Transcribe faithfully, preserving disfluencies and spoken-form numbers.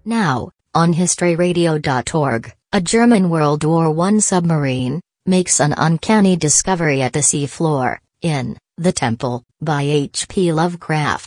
Now, on history radio dot org, a German World War One submarine makes an uncanny discovery at the seafloor, in The Temple, by H P Lovecraft.